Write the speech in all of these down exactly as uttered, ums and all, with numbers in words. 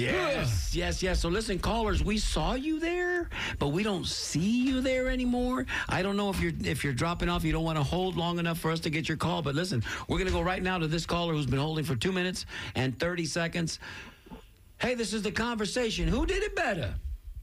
Yes, yes, yes. So listen, callers, we saw you there, but we don't see you there anymore. I don't know if you're if you're dropping off. You don't want to hold long enough for us to get your call. But listen, we're going to go right now to this caller who's been holding for two minutes and thirty seconds. Hey, this is The Conversation. Who did it better?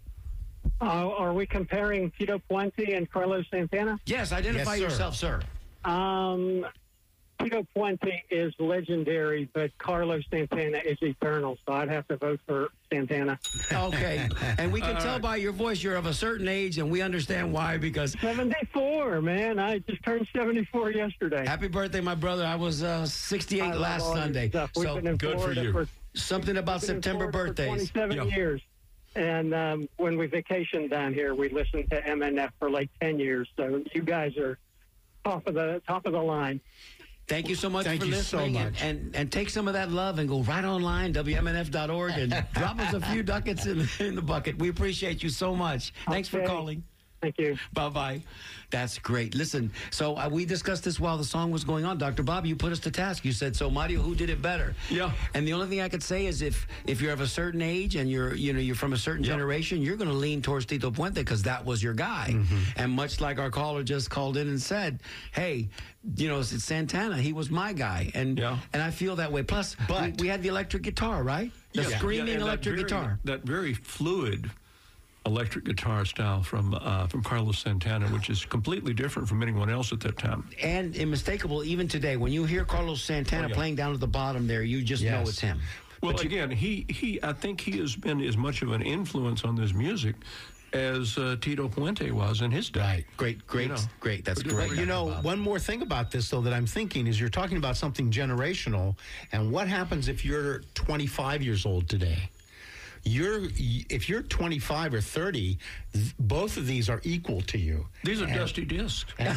Uh, are we comparing Tito Puente and Carlos Santana? Yes, identify Yes, sir. yourself, sir. Um, Tito Puente is legendary, but Carlos Santana is eternal, so I'd have to vote for Santana. Okay. And we can All tell right. by your voice you're of a certain age, and we understand why, because seventy-four, man. I just turned seventy-four yesterday. happy birthday, my brother. I was uh, sixty-eight I love last all your Sunday. stuff. We've So been in good for Florida you. for something about We've been in September Florida for birthdays. twenty-seven Yeah. years. And um, when we vacationed down here, we listened to M N F for like ten years. So you guys are top of the top of the line. Thank you so much Thank for you so listening. and- much. And, and take some of that love and go right online, W M N F dot org, and drop us a few ducats in, in the bucket. We appreciate you so much. Thanks for Okay. calling. Thank you. Bye-bye. That's great. Listen, so uh, we discussed this while the song was going on. Doctor Bob, you put us to task. You said, so Mario, who did it better? Yeah. And the only thing I could say is if if you're of a certain age and you're you know you're from a certain Yeah. generation, you're going to lean towards Tito Puente because that was your guy. Mm-hmm. And much like our caller just called in and said, hey, you know, it's Santana. He was my guy. And Yeah. and I feel that way. Plus, But- we, we had the electric guitar, right? The Yeah. screaming Yeah, and that electric very- guitar. That very fluid electric guitar style from uh, from Carlos Santana, which is completely different from anyone else at that time. And unmistakable even today. When you hear Carlos Santana Oh, yeah. playing down at the bottom there, you just know Yes. it's him. Well, again, he, he I think he has been as much of an influence on this music as uh, Tito Puente was in his day. Right. Great, great, You know. great. That's But great. But you know, Bob. one more thing about this, though, that I'm thinking is you're talking about something generational. And what happens if you're twenty-five years old today? You're if you're twenty-five or thirty, th- both of these are equal to you. These are dusty discs. and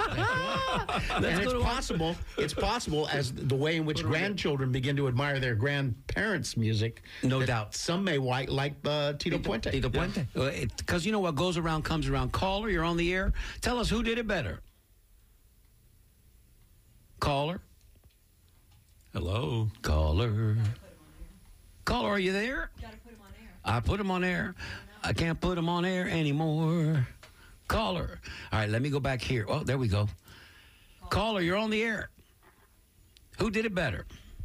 go it's to- possible. It's possible as the way in which grandchildren begin to admire their grandparents' music. No that doubt. Some may white like uh, Tito Puente. Tito Puente. Because you know what goes around comes around. Caller, you're on the air. Tell us who did it better. Caller. Hello. Caller. Caller, are you there? Got to put him on air. I put him on air. I can't put him on air anymore. Caller. All right, let me go back here. Oh, there we go. Caller, you're on the air. Who did it better?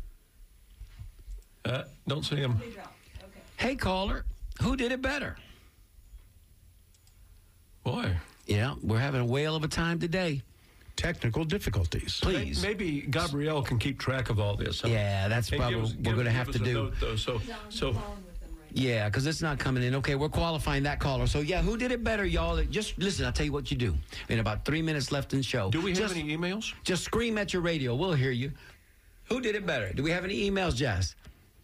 Uh, don't see him. They dropped. Okay. Hey, caller, who did it better? Boy. Yeah, we're having a whale of a time today. Technical difficulties. Please. Maybe Gabrielle can keep track of all this. Huh? Yeah, that's Hey, probably give us- what we're give- going to give have us to a do. note, though. So, He's on so the phone with them right now. Yeah, because it's not coming in. Okay, we're qualifying that caller. So, yeah, who did it better, y'all? Just listen, I'll tell you what you do. In about three minutes left in the show. do we have just, any emails? Just scream at your radio. We'll hear you. Who did it better? Do we have any emails, Jazz?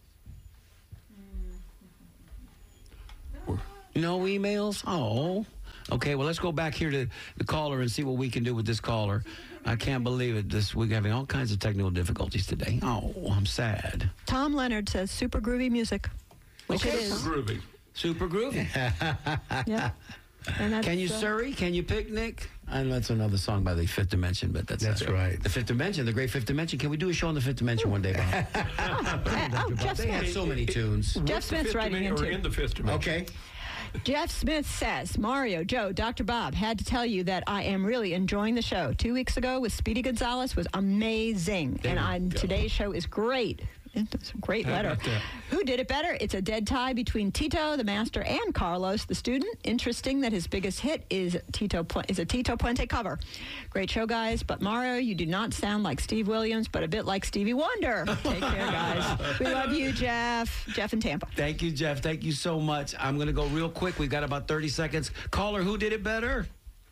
No emails? Oh. Okay, well, let's go back here to the caller and see what we can do with this caller. I can't believe it. This We're having all kinds of technical difficulties today. Oh, I'm sad. Tom Leonard says super groovy music, which Okay. it is. Groovy. Super groovy. Yeah. And that's, Can you uh, Surrey? Can you Picnic? And that's another song by the Fifth Dimension, but that's That's not it. right. The Fifth Dimension, the Great Fifth Dimension. Can we do a show on the Fifth Dimension one day, Bob? uh, oh, Jeff They have Smith. so many tunes. Jeff What's the Smith's fifth writing dimension, into or in the fifth dimension. Okay. Jeff Smith says, Mario, Joe, Doctor Bob, had to tell you that I am really enjoying the show. Two weeks ago with Speedy Gonzalez was amazing. There and we on go. today's show is great. It's a great How letter. about that? Who did it better? It's a dead tie between Tito, the master, and Carlos, the student. Interesting that his biggest hit is Tito Pu- is a Tito Puente cover. Great show, guys. But Mario, you do not sound like Steve Williams, but a bit like Stevie Wonder. Take care, guys. We love you, Jeff. Jeff in Tampa. Thank you, Jeff. Thank you so much. I'm going to go real quick. We've got about thirty seconds. Caller, who did it better?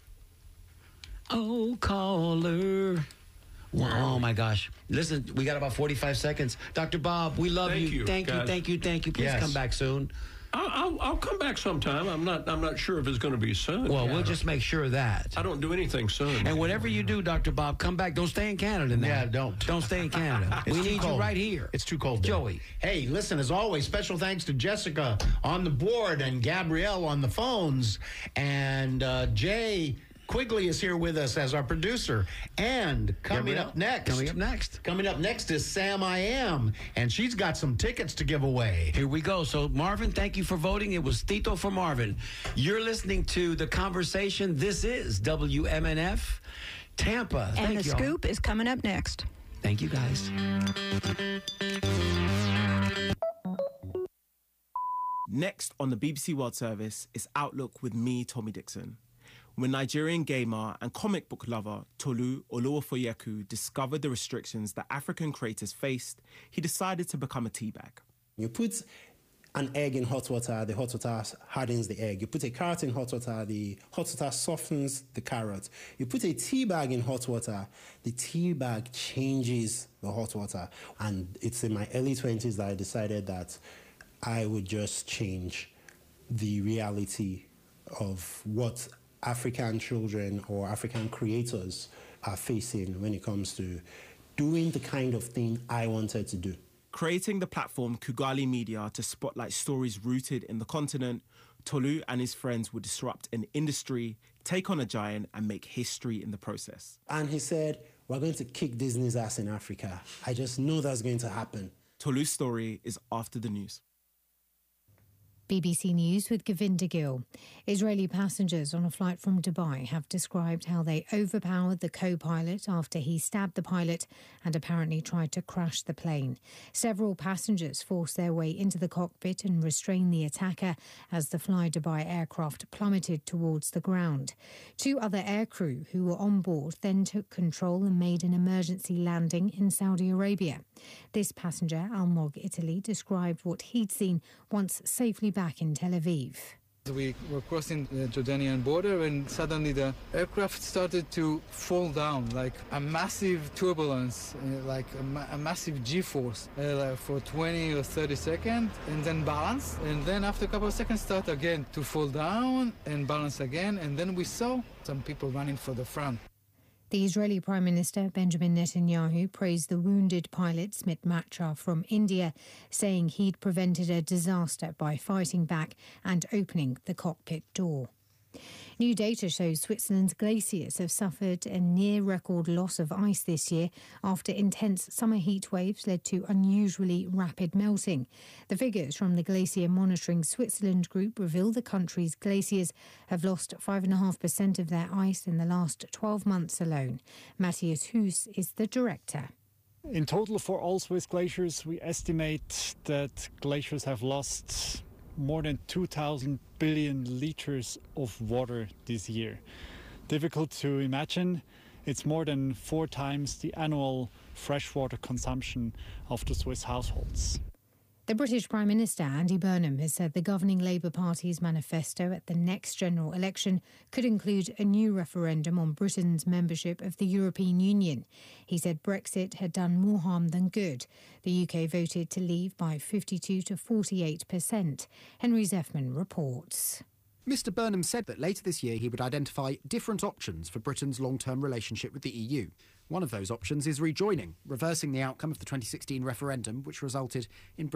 Oh, caller. Wow. Oh, my gosh. Listen, we got about forty-five seconds. Doctor Bob, we love Thank you. you, Thank you, guys. thank you, thank you. Please Yes. come back soon. I'll, I'll, I'll come back sometime. I'm not. I'm not sure if it's going to be soon. Well, we'll just make sure of that. I don't do anything soon. And whatever you do, Doctor Bob, come back. Don't stay in Canada now. Yeah, don't. Don't stay in Canada. It's we too need you cold. right here. It's too cold there. Joey. Hey, listen, as always, special thanks to Jessica on the board and Gabrielle on the phones and uh, Jay Quigley is here with us as our producer. And coming Gabrielle, up next. Coming up next. Coming up next is Sam I Am, and she's got some tickets to give away. Here we go. So, Marvin, thank you for voting. It was Tito for Marvin. You're listening to The Conversation. This is W M N F Tampa. And Thank the y'all. scoop is coming up next. Thank you, guys. Next on the B B C World Service is Outlook with me, Tommy Dixon. When Nigerian gamer and comic book lover Tolu Oluwafoyeku discovered the restrictions that African creators faced, he decided to become a teabag. You put an egg in hot water, the hot water hardens the egg. You put a carrot in hot water, the hot water softens the carrot. You put a tea bag in hot water, the tea bag changes the hot water. And it's in my early twenties that I decided that I would just change the reality of what African children or African creators are facing when it comes to doing the kind of thing I wanted to do. Creating the platform Kugali Media to spotlight stories rooted in the continent, Tolu and his friends would disrupt an industry, take on a giant, and make history in the process. And he said, we're going to kick Disney's ass in Africa. I just know that's going to happen. Tolu's story is after the news. B B C News with Govinda Gill. Israeli passengers on a flight from Dubai have described how they overpowered the co-pilot after he stabbed the pilot and apparently tried to crash the plane. Several passengers forced their way into the cockpit and restrained the attacker as the Fly Dubai aircraft plummeted towards the ground. Two other aircrew who were on board then took control and made an emergency landing in Saudi Arabia. This passenger, Almog Italy, described what he'd seen once safely back in Tel Aviv. We were crossing the Jordanian border and suddenly the aircraft started to fall down, like a massive turbulence, uh, like a, ma- a massive G-force uh, like for twenty or thirty seconds, and then balance, and then after a couple of seconds start again to fall down and balance again, and then we saw some people running for the front. The Israeli Prime Minister Benjamin Netanyahu praised the wounded pilot Smit Machar from India, saying he'd prevented a disaster by fighting back and opening the cockpit door. New data shows Switzerland's glaciers have suffered a near-record loss of ice this year after intense summer heat waves led to unusually rapid melting. The figures from the Glacier Monitoring Switzerland group reveal the country's glaciers have lost five point five percent of their ice in the last twelve months alone. Matthias Huss is the director. In total, for all Swiss glaciers, we estimate that glaciers have lost more than two thousand billion litres of water this year. Difficult to imagine. It's more than four times the annual freshwater consumption of the Swiss households. The British Prime Minister Andy Burnham has said the governing Labour Party's manifesto at the next general election could include a new referendum on Britain's membership of the European Union. He said Brexit had done more harm than good. The U K voted to leave by fifty-two to forty-eight percent. Henry Zeffman reports. Mr Burnham said that later this year he would identify different options for Britain's long-term relationship with the E U. One of those options is rejoining, reversing the outcome of the twenty sixteen referendum, which resulted in Britain